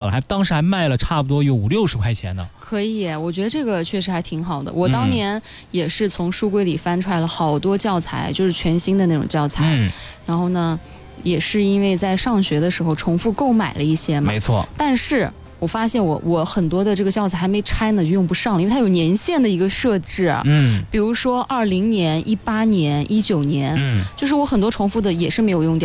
了，当时还卖了差不多有50-60块钱呢。 可以，我觉得这个确实还挺好的。我当年也是从书柜里翻出来了好多教材，就是全新的那种教材。然后呢，也是因为在上学的时候重复购买了一些嘛。 没错。 但是我发现我很多的这个教材还没拆呢就用不上了，因为它有年限的一个设置。比如说20年、18年、19年，就是我很多重复的也是没有用掉。